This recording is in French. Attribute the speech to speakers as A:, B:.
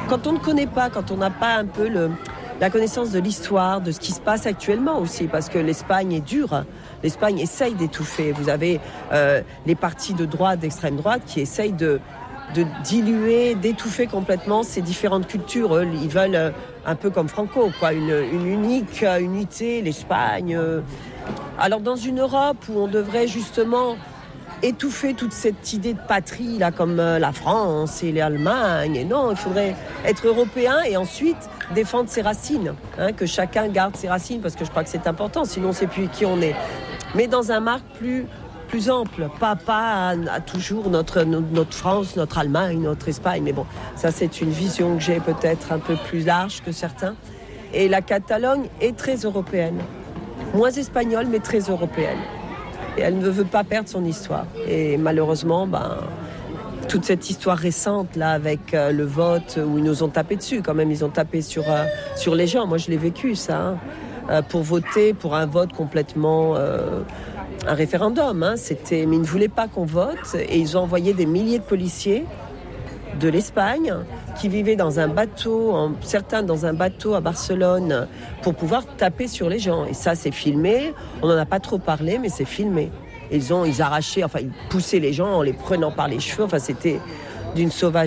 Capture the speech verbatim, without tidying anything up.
A: quand on ne connaît pas, quand on n'a pas un peu le, la connaissance de l'histoire, de ce qui se passe actuellement aussi, parce que l'Espagne est dure. L'Espagne essaye d'étouffer. Vous avez euh, les partis de droite, d'extrême droite, qui essayent de, de diluer, d'étouffer complètement ces différentes cultures. Eux, ils veulent, euh, un peu comme Franco, quoi, une, une unique euh, unité, l'Espagne. Euh. Alors dans une Europe où on devrait justement étouffer toute cette idée de patrie, là, comme euh, la France et l'Allemagne, et non, il faudrait être européen et ensuite défendre ses racines, hein, que chacun garde ses racines, parce que je crois que c'est important, sinon on ne sait plus qui on est. Mais dans un marque plus, plus ample, pas, pas à, à toujours notre, notre France, notre Allemagne, notre Espagne. Mais bon, ça c'est une vision que j'ai peut-être un peu plus large que certains. Et la Catalogne est très européenne. Moins espagnole, mais très européenne. Et elle ne veut pas perdre son histoire. Et malheureusement, ben, toute cette histoire récente là, avec euh, le vote, où ils nous ont tapé dessus quand même, ils ont tapé sur, euh, sur les gens. Moi je l'ai vécu ça, hein, euh, pour voter pour un vote complètement... Euh, un référendum, hein, c'était... mais ils ne voulaient pas qu'on vote et ils ont envoyé des milliers de policiers de l'Espagne qui vivaient dans un bateau, en, certains dans un bateau à Barcelone, pour pouvoir taper sur les gens. Et ça, c'est filmé. On n'en a pas trop parlé, mais c'est filmé. Ils ont, ils arrachaient, enfin, ils poussaient les gens en les prenant par les cheveux. Enfin, c'était d'une sauvagerie.